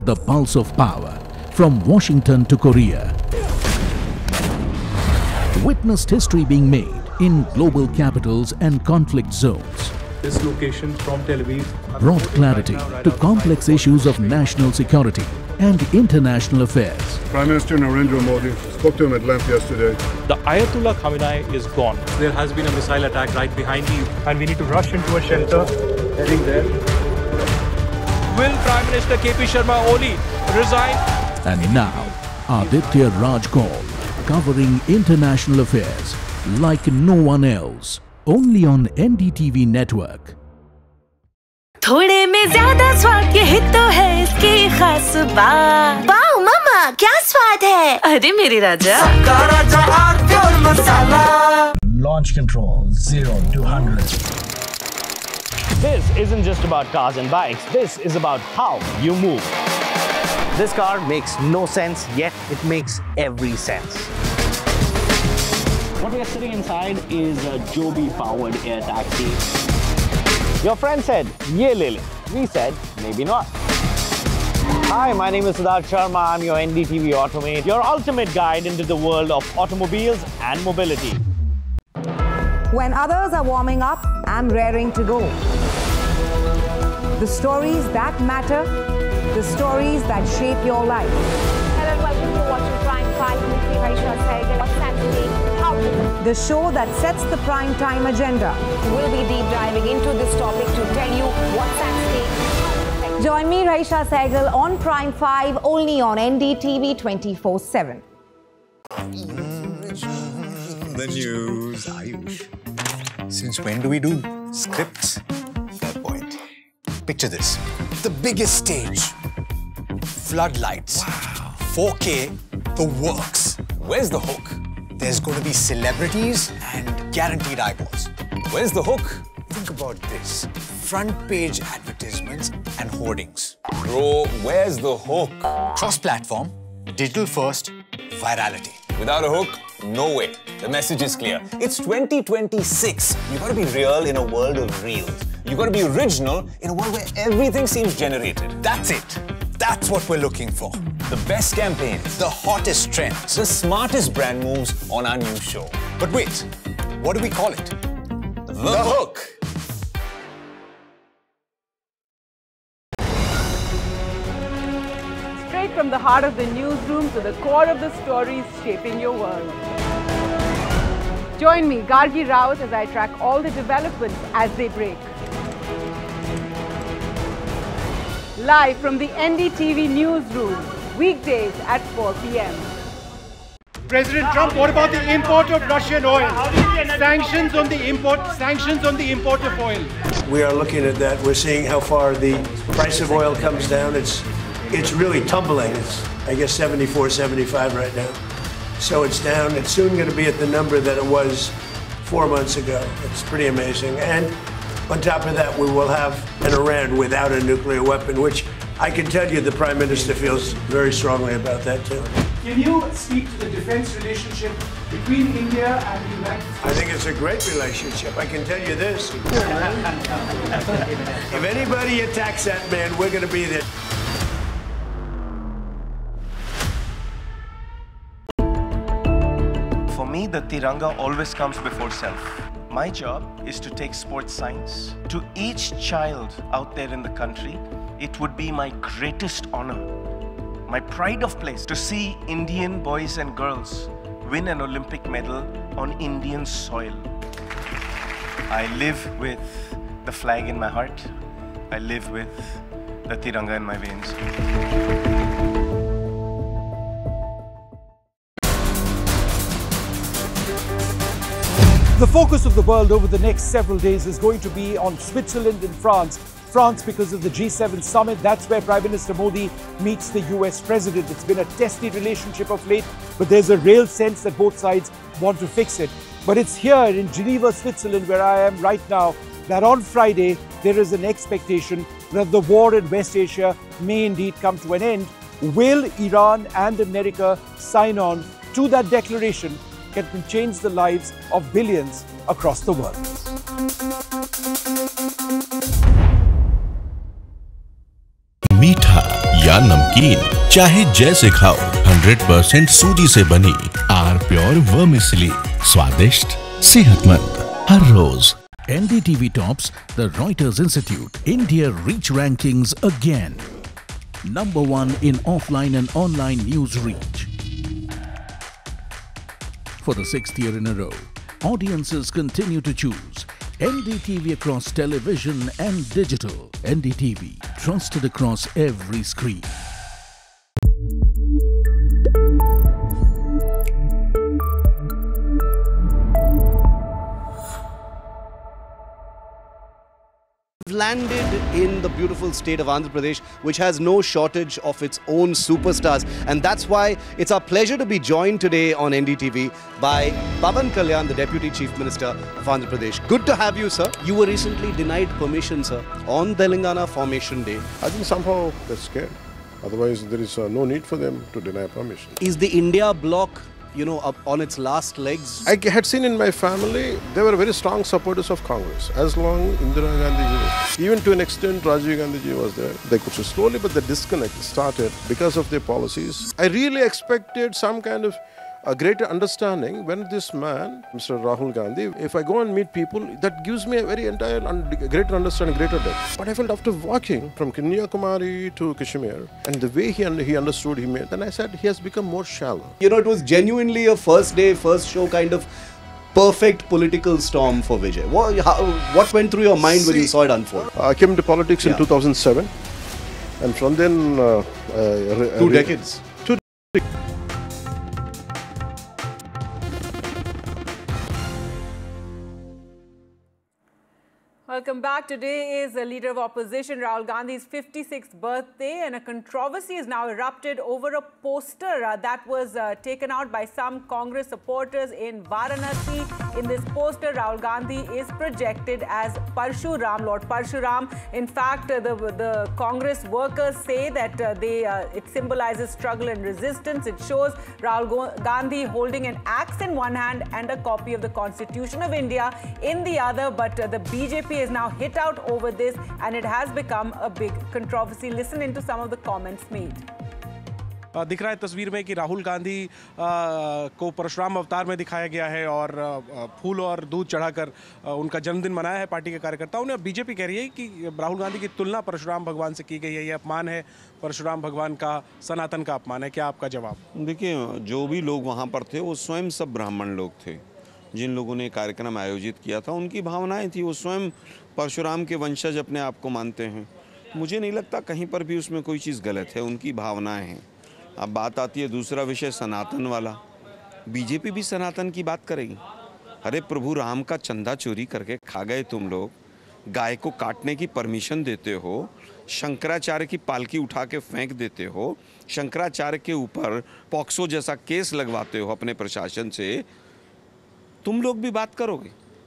The pulse of power from Washington to Korea. Witnessed history being made in global capitals and conflict zones. This location from Tel Aviv Brought clarity to complex issues of national security and international affairs. Prime Minister Narendra Modi spoke to him at length yesterday. The Ayatollah Khamenei is gone. There has been a missile attack right behind you and we need to rush into a shelter heading there. Will Prime Minister KP Sharma Oli resign? And now, Aditya Raj Kaul, covering international affairs like no one else. Only on NDTV network. थोड़े में ज्यादा स्वाद यही तो है इसकी खास बात। वाओ मम्मा क्या स्वाद है? अरे मेरे राजा। सबका राजा आरती और मसाला। Launch control 0 to 100. This isn't just about cars and bikes. This is about how you move. This car makes no sense, yet it makes every sense. What we are sitting inside is a Joby-powered air taxi. Your friend said, "Ye le le." We said, maybe not. Hi, my name is Siddharth Sharma. I'm your NDTV Automate, your ultimate guide into the world of automobiles and mobility. When others are warming up, I'm raring to go. The stories that matter, the stories that shape your life. Hello and welcome to watching Prime 5 with me, Raisha Sehgal. What's happening? How to The show that sets the prime time agenda. We'll be deep diving into this topic to tell you what's at stake. Join me, Raisha Sehgal, on Prime 5, only on NDTV 24/7. The news, Ayush. Since when do we do scripts? Fair point. Picture this. The biggest stage. Floodlights. Wow. 4K, the works. Where's the hook? There's going to be celebrities and guaranteed eyeballs. Where's the hook? Think about this. Front page advertisements and hoardings. Bro, where's the hook? Cross-platform, digital first, virality. Without a hook, no way. The message is clear. It's 2026. You gotta be real in a world of reels. You gotta be original in a world where everything seems generated. That's it. That's what we're looking for. The best campaigns. The hottest trends. The smartest brand moves on our new show. But wait, what do we call it? The Hook. Straight from the heart of the newsroom to the core of the stories shaping your world. Join me, Gargi Raut, as I track all the developments as they break. Live from the NDTV newsroom, weekdays at 4 p.m. President Trump, what about the import of Russian oil? Sanctions on the import of oil. We are looking at that. We're seeing how far the price of oil comes down. It's really tumbling. It's, I guess, 74, 75 right now. So it's down. It's soon going to be at the number that it was 4 months ago. It's pretty amazing. And on top of that, we will have an Iran without a nuclear weapon, which I can tell you the Prime Minister feels very strongly about that too. Can you speak to the defense relationship between India and the United States? I think it's a great relationship. I can tell you this. If anybody attacks that man, we're going to be there. For me, the Tiranga always comes before self. My job is to take sports science to each child out there in the country. It would be my greatest honor, my pride of place, to see Indian boys and girls win an Olympic medal on Indian soil. I live with the flag in my heart. I live with the Tiranga in my veins. The focus of the world over the next several days is going to be on Switzerland and France. France because of the G7 summit. That's where Prime Minister Modi meets the US President. It's been a testy relationship of late, but there's a real sense that both sides want to fix it. But it's here in Geneva, Switzerland, where I am right now, that on Friday there is an expectation that the war in West Asia may indeed come to an end. Will Iran and America sign on to that declaration that can change the lives of billions across the world? मीठा या नमकीन? नमकीन चाहे जैसे खाओ, 100% सूजी से बनी आर प्योर वर्मिसेली, स्वादिष्ट सेहतमंद हर रोज। NDTV tops the Reuters Institute India Reach Rankings again. Number 1 in offline and online news reach. For the 6th year in a row, audiences continue to choose NDTV across television and digital. NDTV, trusted across every screen. Landed in the beautiful state of Andhra Pradesh, which has no shortage of its own superstars, and that's why it's our pleasure to be joined today on NDTV by Pawan Kalyan, the Deputy Chief Minister of Andhra Pradesh. Good to have you, sir. You were recently denied permission, sir, on Telangana Formation Day. I think somehow they're scared. Otherwise, there is no need for them to deny permission. Is the India bloc, you know, up on its last legs? I had seen in my family, they were very strong supporters of Congress. As long Indira Gandhi ji, even to an extent Rajiv Gandhi ji was there, they could slowly, but the disconnect started because of their policies. I really expected some kind of a greater understanding when this man, Mr. Rahul Gandhi, if I go and meet people, that gives me a very greater understanding, greater depth. But I felt after walking from Kanyakumari to Kashmir, and the way he understood, then I said he has become more shallow. You know, it was genuinely a first day, first show kind of perfect political storm for Vijay. What went through your mind when you saw it unfold? I came into politics in 2007, and from then... 2 decades. Welcome back. Today is the leader of opposition Rahul Gandhi's 56th birthday, and a controversy has now erupted over a poster that was taken out by some Congress supporters in Varanasi. In this poster, Rahul Gandhi is projected as Parshuram, Lord Parshuram. In fact, the Congress workers say that it symbolizes struggle and resistance. It shows Rahul Gandhi holding an axe in one hand and a copy of the Constitution of India in the other, but the BJP is now hit out over this, and it has become a big controversy. Listen into some of the comments made. दिख रहा है तस्वीर में कि राहुल गांधी को परशुराम अवतार में दिखाया गया है और फूल और दूध चढ़ाकर उनका जन्मदिन मनाया है पार्टी के कार्यकर्ताओं ने। बीजेपी कह रही है कि राहुल गांधी की तुलना परशुराम भगवान से की गई है, ये अपमान है, परशुराम भगवान का सनातन का अपमान है। क्या आपका जवाब? देखिए, जो भी लोग वहाँ पर थे वो स्वयं सब ब्राह्मण लोग थे। जिन लोगों ने कार्यक्रम आयोजित किया था उनकी भावनाएं थी, वो स्वयं परशुराम के वंशज अपने आप को मानते हैं। मुझे नहीं लगता कहीं पर भी उसमें कोई चीज़ गलत है, उनकी भावनाएं हैं। अब बात आती है दूसरा विषय सनातन वाला। बीजेपी भी सनातन की बात करेगी? अरे प्रभु राम का चंदा चोरी करके खा गए तुम लोग, गाय को काटने की परमिशन देते हो, शंकराचार्य की पालकी उठा के फेंक देते हो, शंकराचार्य के ऊपर पॉक्सो जैसा केस लगवाते हो अपने प्रशासन से, तुम लोग भी बात करोगे?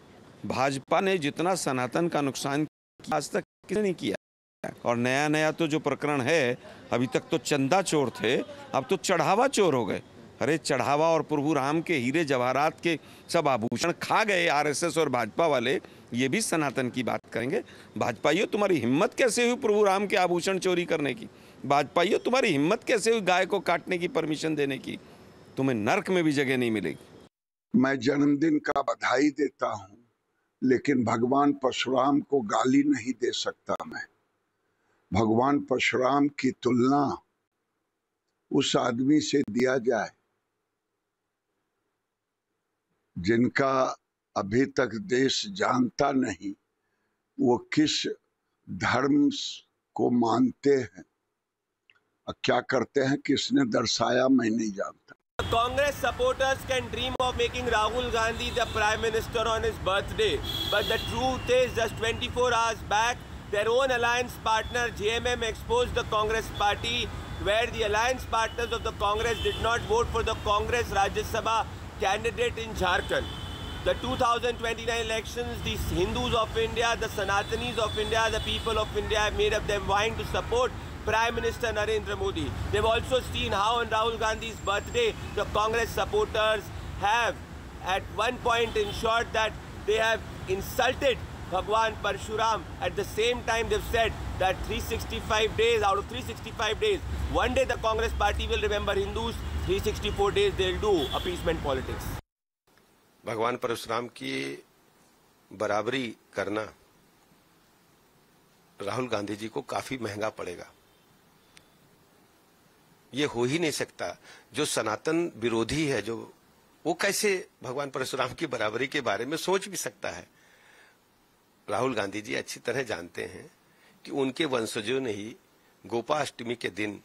भाजपा ने जितना सनातन का नुकसान आज तक किसी ने किया, और नया नया तो जो प्रकरण है, अभी तक तो चंदा चोर थे, अब तो चढ़ावा चोर हो गए। अरे चढ़ावा और प्रभु राम के हीरे जवाहरात के सब आभूषण खा गए आरएसएस और भाजपा वाले, ये भी सनातन की बात करेंगे? भाजपाइयों, तुम्हारी हिम्मत कैसे हुई प्रभु राम के आभूषण चोरी करने की? भाजपाइयों, तुम्हारी हिम्मत कैसे हुई गाय को काटने की परमिशन देने की? तुम्हें नर्क में भी जगह नहीं मिलेगी। मैं जन्मदिन का बधाई देता हूं, लेकिन भगवान परशुराम को गाली नहीं दे सकता। मैं भगवान परशुराम की तुलना उस आदमी से दिया जाए जिनका अभी तक देश जानता नहीं वो किस धर्म को मानते हैं और क्या करते हैं, किसने दर्शाया, मैं नहीं जानता। Congress supporters can dream of making Rahul Gandhi the Prime Minister on his birthday, but the truth is just 24 hours back, their own alliance partner JMM exposed the Congress party, where the alliance partners of the Congress did not vote for the Congress Rajya Sabha candidate in Jharkhand. The 2029 elections, the Hindus of India, the Sanatanis of India, the people of India have made up their mind to support Prime Minister Narendra Modi. They've also seen how on Rahul Gandhi's birthday, the Congress supporters have at one point ensured that they have insulted Bhagwan Parshuram. At the same time, they've said that 365 days, out of 365 days, one day the Congress party will remember Hindus, 364 days they'll do appeasement politics. भगवान परशुराम की बराबरी करना राहुल गांधी जी को काफी महंगा पड़ेगा। ये हो ही नहीं सकता। जो सनातन विरोधी है, जो वो कैसे भगवान परशुराम की बराबरी के बारे में सोच भी सकता है। राहुल गांधी जी अच्छी तरह जानते हैं कि उनके वंशजों ने ही गोपाष्टमी के दिन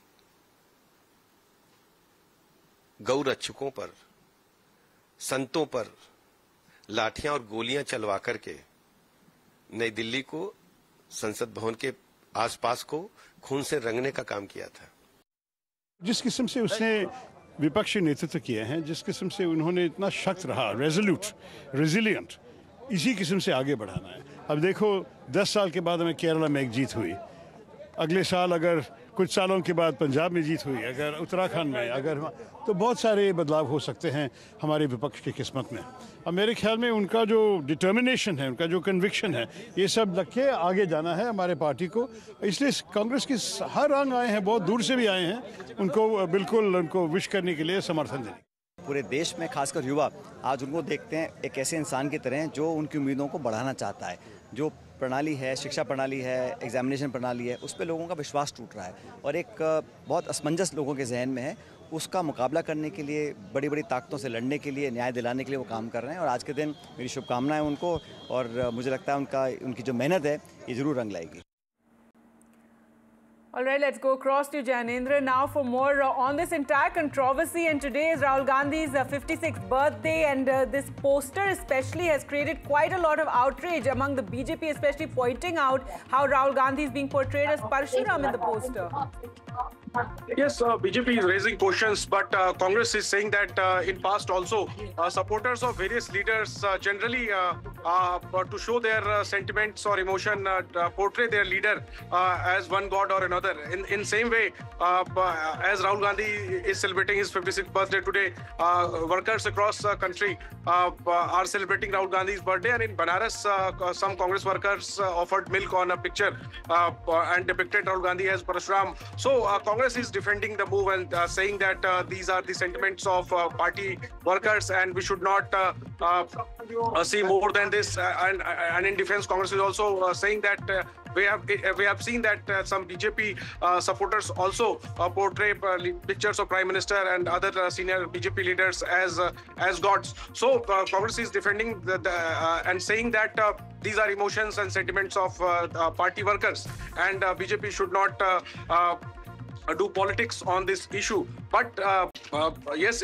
गौ रक्षकों पर, संतों पर लाठियां और गोलियां चलवा करके नई दिल्ली को, संसद भवन के आसपास को खून से रंगने का काम किया था। जिस किस्म से उसने विपक्षी नेतृत्व किए हैं, जिस किस्म से उन्होंने इतना सख्त रहा, रेजोल्यूट, रेजिलियंट, इसी किस्म से आगे बढ़ाना है। अब देखो 10 साल के बाद हमें केरला में एक जीत हुई, अगले साल अगर कुछ सालों के बाद पंजाब में जीत हुई, अगर उत्तराखंड में, अगर तो बहुत सारे बदलाव हो सकते हैं हमारे विपक्ष की किस्मत में। अब मेरे ख्याल में उनका जो डिटर्मिनेशन है, उनका जो कन्विक्शन है, ये सब लग के आगे जाना है हमारे पार्टी को। इसलिए कांग्रेस के हर रंग आए हैं, बहुत दूर से भी आए हैं, उनको बिल्कुल उनको विश करने के लिए, समर्थन देने। पूरे देश में खासकर युवा आज उनको देखते हैं एक ऐसे इंसान की तरह जो उनकी उम्मीदों को बढ़ाना चाहता है। जो प्रणाली है, शिक्षा प्रणाली है, एग्जामिनेशन प्रणाली है, उस पर लोगों का विश्वास टूट रहा है और एक बहुत असमंजस लोगों के जहन में है। उसका मुकाबला करने के लिए, बड़ी बड़ी ताकतों से लड़ने के लिए, न्याय दिलाने के लिए वो काम कर रहे हैं और आज के दिन मेरी शुभकामनाएं उनको और मुझे लगता है उनकी जो मेहनत है ये ज़रूर रंग लाएगी। All right, let's go across to Janendra now for more on this entire controversy. And today is Rahul Gandhi's 56th birthday, and this poster especially has created quite a lot of outrage among the BJP, especially pointing out how Rahul Gandhi is being portrayed as Parshuram in the poster. Yes, BJP is raising questions, but Congress is saying that in past also supporters of various leaders generally to show their sentiments or emotion portray their leader as one god or another. In same way, as Rahul Gandhi is celebrating his 56th birthday today, workers across the country are celebrating Rahul Gandhi's birthday, and in Banaras some Congress workers offered milk on a picture and depicted Rahul Gandhi as Parshuram. So Congress is defending the move and saying that these are the sentiments of party workers and we should not see more than this. And in defense, Congress is also saying that we have seen that some BJP supporters also portray pictures of Prime Minister and other senior BJP leaders as gods. So Congress is defending and saying that these are emotions and sentiments of party workers, and BJP should not do politics on this issue. But yes,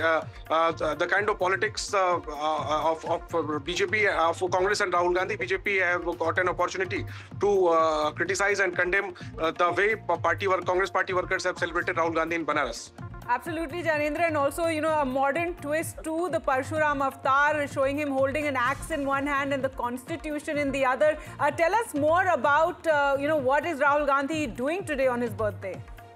the kind of politics of BJP, for Congress and Rahul Gandhi, BJP have got an opportunity to criticize and condemn the way Congress party workers have celebrated Rahul Gandhi in Banaras. Absolutely, Janendra, and also, you know, a modern twist to the Parshuram avatar, showing him holding an axe in one hand and the Constitution in the other. Tell us more about, you know, what is Rahul Gandhi doing today on his birthday?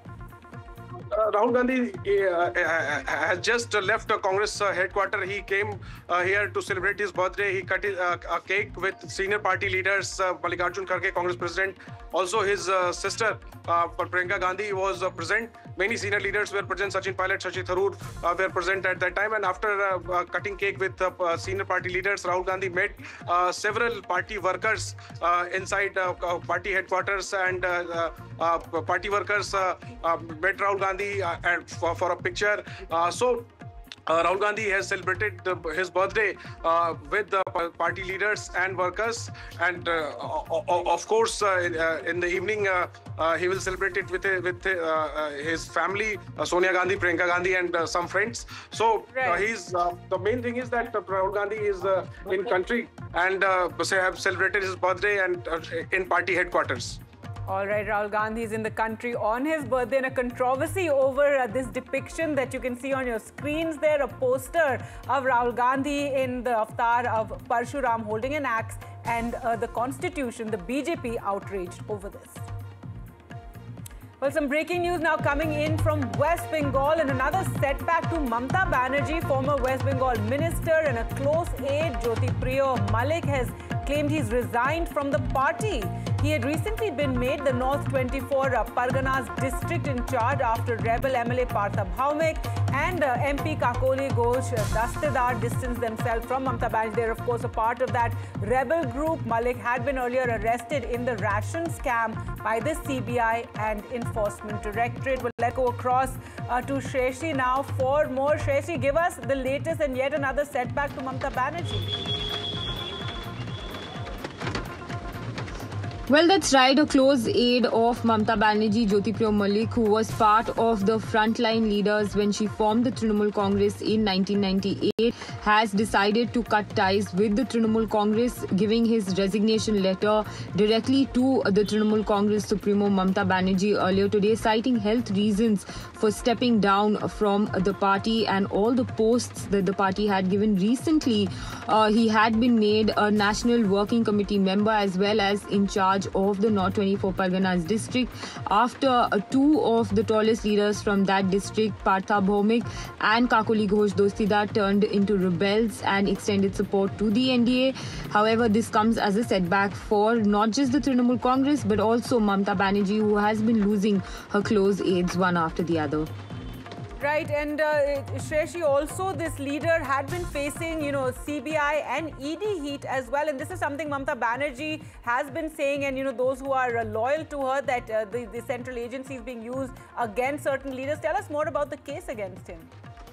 Rahul Gandhi has just left Congress headquarters. He came here to celebrate his birthday. He cut a cake with senior party leaders, Mallikarjun Kharge, Congress president. Also his sister, Priyanka Gandhi, was present. Many senior leaders were present. Sachin Pilot, Shashi Tharoor were present at that time. And after cutting cake with senior party leaders, Rahul Gandhi met several party workers inside party headquarters, and party workers met Rahul Gandhi and for a picture. Rahul Gandhi has celebrated his birthday with the party leaders and workers, and of course in the evening he will celebrate it with his family, Sonia Gandhi, Priyanka Gandhi, and some friends. So he's the main thing is that Rahul Gandhi is in country and have celebrated his birthday and in party headquarters. All right, Rahul Gandhi is in the country on his birthday, and a controversy over this depiction that you can see on your screens there, a poster of Rahul Gandhi in the avatar of Parshuram holding an axe, and the Constitution, the BJP outraged over this. Well, some breaking news now coming in from West Bengal, and another setback to Mamata Banerjee. Former West Bengal minister and a close aide, Jyotipriya Malik, has claimed he's resigned from the party. He had recently been made the North 24 Parganas district in charge after rebel MLA Partha Bhaumik and MP Kakoli Ghosh Dastedar distanced themselves from Mamata Banerjee. They're of course a part of that rebel group. Malik had been earlier arrested in the ration scam by the CBI and Enforcement Directorate. We'll let go across to Shreshi now for more. Shreshi, give us the latest and yet another setback to Mamata Banerjee. Well, that's right. A close aide of Mamata Banerjee, Jyotipriya Malik, who was part of the frontline leaders when she formed the Trinamool Congress in 1998, has decided to cut ties with the Trinamool Congress, giving his resignation letter directly to the Trinamool Congress Supremo Mamata Banerjee earlier today, citing health reasons for stepping down from the party and all the posts that the party had given. Recently, he had been made a National Working Committee member as well as in charge of the North 24 Parganas district after two of the tallest leaders from that district, Partha Bhaumik and Kakoli Ghosh Dastedar, turned into rebels and extended support to the NDA. However, this comes as a setback for not just the Trinamool Congress but also Mamata Banerjee, who has been losing her close aides one after the other. Right, and Shreshi, also this leader had been facing, CBI and ED heat as well. And this is something Mamata Banerjee has been saying, and, those who are loyal to her, that the central agency is being used against certain leaders. Tell us more about the case against him.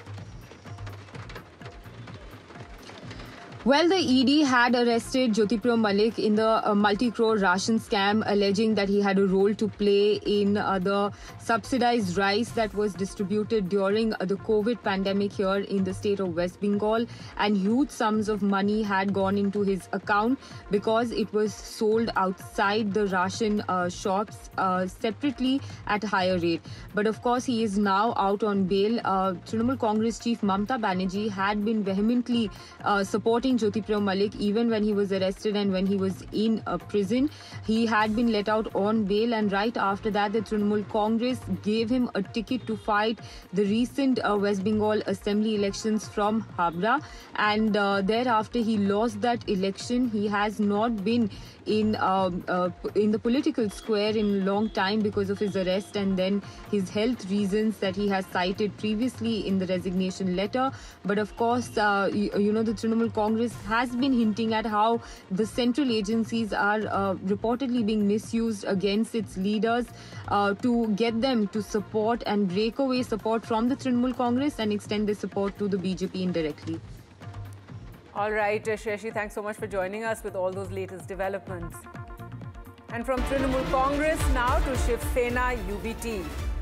Well, the ED had arrested Jyotipriya Malik in the multi-crore ration scam, alleging that he had a role to play in the subsidized rice that was distributed during the COVID pandemic here in the state of West Bengal, and huge sums of money had gone into his account because it was sold outside the ration shops separately at a higher rate. But of course, he is now out on bail. Trinamool Congress chief Mamata Banerjee had been vehemently supporting Jyotipriya Malik even when he was arrested and when he was in prison. He had been let out on bail, and right after that the Trinamool Congress gave him a ticket to fight the recent West Bengal assembly elections from Habra, and thereafter he lost that election. He has not been in the political square in a long time because of his arrest and then his health reasons that he has cited previously in the resignation letter. But of course, the Trinamool Congress has been hinting at how the central agencies are reportedly being misused against its leaders to get them to support and break away support from the Trinamool Congress and extend their support to the BJP indirectly. All right, Shreshi, thanks so much for joining us with all those latest developments. And from Trinamool Congress now to Shiv Sena UBT.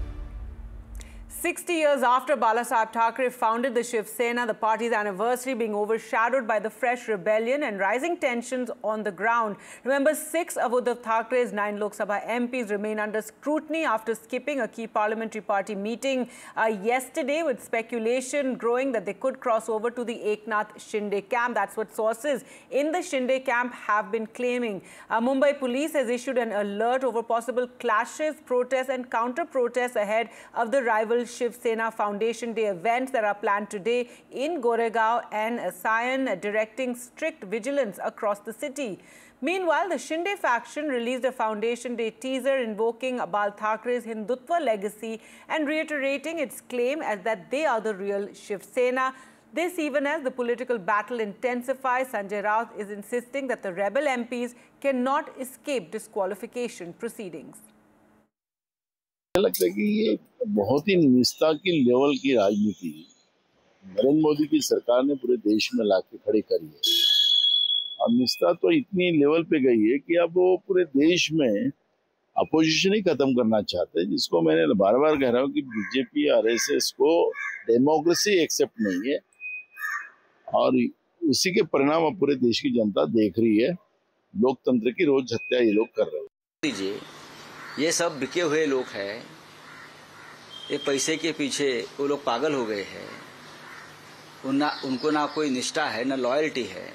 60 years after Balasaheb Thackeray founded the Shiv Sena, the party's anniversary being overshadowed by the fresh rebellion and rising tensions on the ground. Remember, 6 of Uddhav Thackre's 9 Lok Sabha MPs remain under scrutiny after skipping a key parliamentary party meeting yesterday, with speculation growing that they could cross over to the Eknath Shinde camp. That's what sources in the Shinde camp have been claiming. Mumbai police has issued an alert over possible clashes, protests and counter-protests ahead of the rival Shiv Sena Foundation Day events that are planned today in Goregaon and Sion, directing strict vigilance across the city. Meanwhile, the Shinde faction released a Foundation Day teaser invoking Bal Thackeray's Hindutva legacy and reiterating its claim as that they are the real Shiv Sena. This even as the political battle intensifies. Sanjay Raut is insisting that the rebel MPs cannot escape disqualification proceedings. लगता है कि ये बहुत ही निष्ठा की level की राजनीति नरेंद्र मोदी की सरकार ने पूरे देश में लाके खड़ी करी है, और निष्ठा तो इतनी लेवल पे गई है कि अब वो पूरे देश में अपोजिशन ही खत्म करना चाहते हैं, जिसको मैंने बार बार कह रहा हूँ कि बीजेपी आरएसएस को डेमोक्रेसी एक्सेप्ट नहीं है, और उसी के परिणाम अब पूरे देश की जनता देख रही है। लोकतंत्र की रोज हत्या ये लोग कर रहे हैं। ये सब बिके हुए लोग हैं, ये पैसे के पीछे वो लोग पागल हो गए हैं, उनको ना कोई निष्ठा है ना लॉयल्टी है,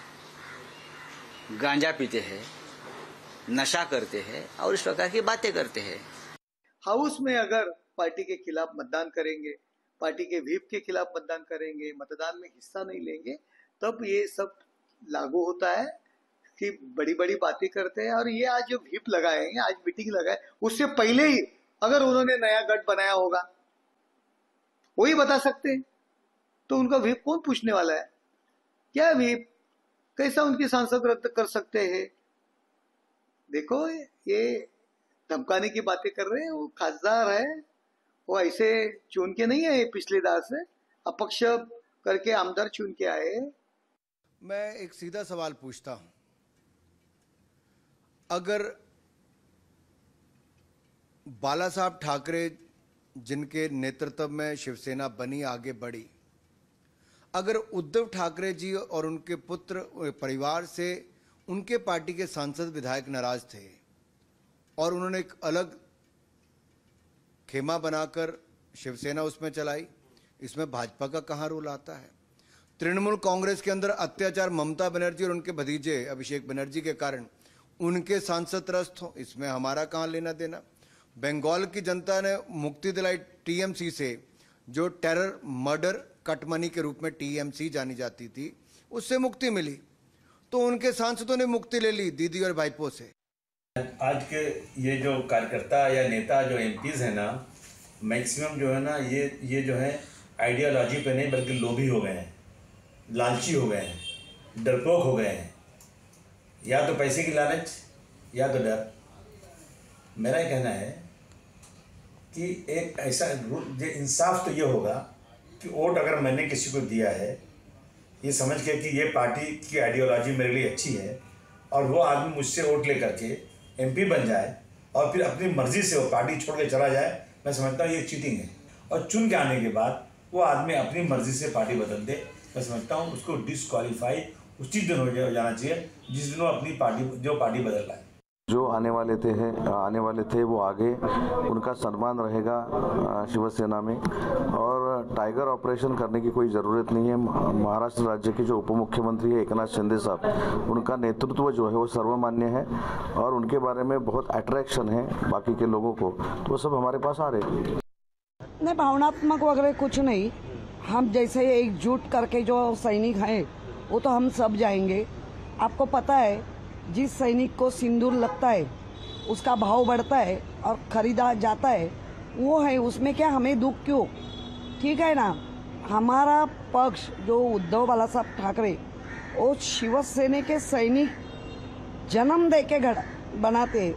गांजा पीते हैं, नशा करते हैं और इस प्रकार की बातें करते हैं। हाउस में अगर पार्टी के खिलाफ मतदान करेंगे, पार्टी के व्हीप के खिलाफ मतदान करेंगे, मतदान में हिस्सा नहीं लेंगे, तब ये सब लागू होता है। कि बड़ी बड़ी बातें करते हैं। और ये आज जो व्हिप लगाए, आज मीटिंग लगाए, उससे पहले ही अगर उन्होंने नया गठ बनाया होगा वही बता सकते हैं, तो उनका व्हिप कौन पूछने वाला है? क्या व्हिप, कैसा उनके सांसद रद्द कर सकते हैं? देखो ये धमकाने की बातें कर रहे हैं। वो खासदार है, वो ऐसे चुन के नहीं है पिछले दार से, अपक्ष करके आमदार चुन के आए। मैं एक सीधा सवाल पूछता हूं, अगर बाला साहब ठाकरे जिनके नेतृत्व में शिवसेना बनी, आगे बढ़ी, अगर उद्धव ठाकरे जी और उनके पुत्र परिवार से उनके पार्टी के सांसद विधायक नाराज थे और उन्होंने एक अलग खेमा बनाकर शिवसेना उसमें चलाई, इसमें भाजपा का कहाँ रोल आता है? तृणमूल कांग्रेस के अंदर अत्याचार ममता बनर्जी और उनके भतीजे अभिषेक बनर्जी के कारण उनके सांसद त्रस्त हो, इसमें हमारा कहाँ लेना देना? बंगाल की जनता ने मुक्ति दिलाई टीएमसी से, जो टेरर मर्डर कटमनी के रूप में टीएमसी जानी जाती थी, उससे मुक्ति मिली, तो उनके सांसदों ने मुक्ति ले ली दीदी और भाईपों से। आज के ये जो कार्यकर्ता या नेता जो एमपीज है ना, मैक्सिमम जो है ना, ये जो है आइडियोलॉजी पे नहीं बल्कि लोभी हो गए हैं, लालची हो गए हैं, डरपोक हो गए हैं, या तो पैसे की लालच या तो डर। मेरा ये कहना है कि एक ऐसा इंसाफ तो ये होगा कि वोट अगर मैंने किसी को दिया है ये समझ के कि ये पार्टी की आइडियोलॉजी मेरे लिए अच्छी है और वो आदमी मुझसे वोट ले करके एमपी बन जाए और फिर अपनी मर्जी से वो पार्टी छोड़ के चला जाए, मैं समझता हूँ ये चीटिंग है। और चुन के आने के बाद वो आदमी अपनी मर्जी से पार्टी बदल दे, मैं समझता हूँ उसको डिस्क्वालीफाई उसी दिन हो जाना चाहिए जिस दिन वो अपनी पार्टी पार्टी बदल रहा है। जो आने वाले थे वो आगे, उनका सम्मान रहेगा शिवसेना में, और टाइगर ऑपरेशन करने की कोई ज़रूरत नहीं है। महाराष्ट्र राज्य के जो उप मुख्यमंत्री है एकनाथ शिंदे साहब, उनका नेतृत्व जो है वो सर्वमान्य है और उनके बारे में बहुत अट्रैक्शन है बाकी के लोगों को, तो वो सब हमारे पास आ रहे हैं। नहीं, भावनात्मक वगैरह कुछ नहीं, हम जैसे एकजुट करके जो सैनिक हैं वो तो हम सब जाएंगे। आपको पता है जिस सैनिक को सिंदूर लगता है उसका भाव बढ़ता है और खरीदा जाता है, वो है, उसमें क्या हमें दुख क्यों? ठीक है ना। हमारा पक्ष जो उद्धव बाला साहब ठाकरे, वो शिवसेना के सैनिक जन्म दे के बनाते,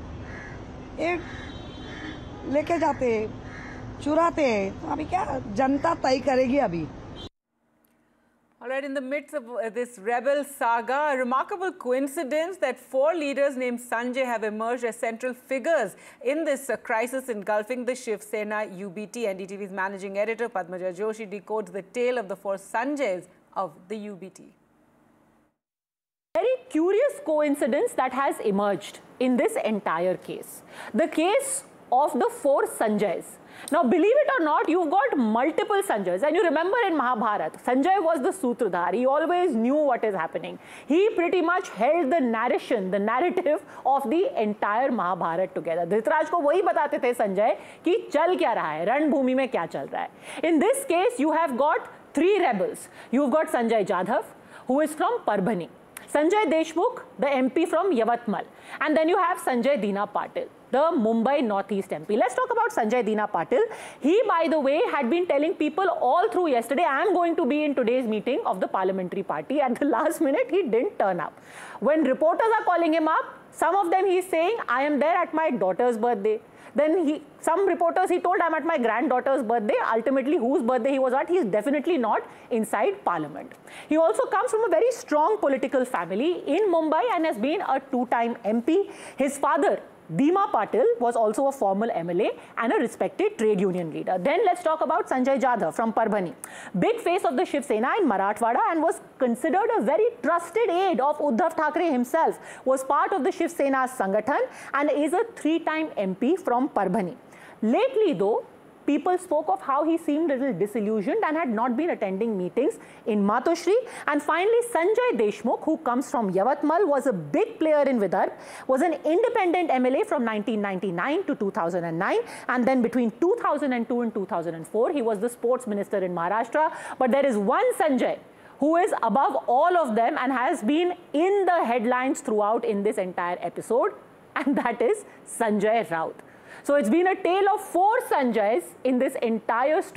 एक लेके जाते, चुराते हैं, तो अभी क्या जनता तय करेगी अभी। All right, in the midst of this rebel saga, a remarkable coincidence that 4 leaders named Sanjay have emerged as central figures in this crisis engulfing the Shiv Sena UBT. NDTV's managing editor Padmaja Joshi decodes the tale of the 4 Sanjays of the UBT. Very curious coincidence that has emerged in this entire case. The case of the 4 Sanjays. Now, believe it or not, you've got multiple Sanjays. And you remember in Mahabharata, Sanjay was the Sutradhar. He always knew what is happening. He pretty much held the narration, the narrative of the entire Mahabharata together. Dhritraj को वही बताते थे संजय कि चल क्या रहा है, रणभूमि में क्या चल रहा है. In this case, you have got 3 rebels. You've got Sanjay Jadhav, who is from Parbhani. Sanjay Deshmukh, the MP from Yavatmal. And then you have Sanjay Dina Patil, the Mumbai Northeast MP. Let's talk about Sanjay Dina Patil. He, by the way, had been telling people all through yesterday, I am going to be in today's meeting of the parliamentary party. At the last minute, he didn't turn up. When reporters are calling him up, some of them he's saying, I am there at my daughter's birthday. Then some reporters he told, I'm at my granddaughter's birthday. Ultimately, whose birthday he was at, he is definitely not inside parliament. He also comes from a very strong political family in Mumbai and has been a 2-time MP. His father, Dima Patil, was also a former MLA and a respected trade union leader. Then let's talk about Sanjay Jadhav from Parbhani. Big face of the Shiv Sena in Marathwada and was considered a very trusted aide of Uddhav Thackeray himself. Was part of the Shiv Sena's Sangathan and is a 3-time MP from Parbhani. Lately though, people spoke of how he seemed a little disillusioned and had not been attending meetings in Matoshri. And finally, Sanjay Deshmukh, who comes from Yavatmal, was a big player in Vidarbha, was an independent MLA from 1999 to 2009. And then between 2002 and 2004, he was the sports minister in Maharashtra. But there is one Sanjay who is above all of them and has been in the headlines throughout in this entire episode, and that is Sanjay Raut. So it's been a tale of 4 Sanjays in this entire story.